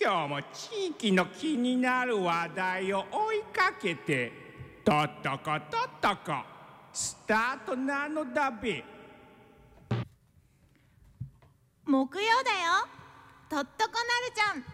今日も地域の気になる話題を追いかけてとっとことっとこスタートなのだべ。 木曜だよ。とっとこなるちゃん。